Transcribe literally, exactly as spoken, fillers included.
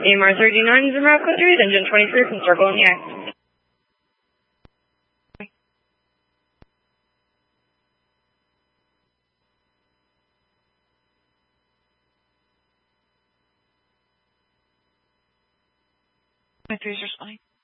A M R thirty-nine, Zamrako three, engine twenty-three from Circle in the X. My phaser's fine.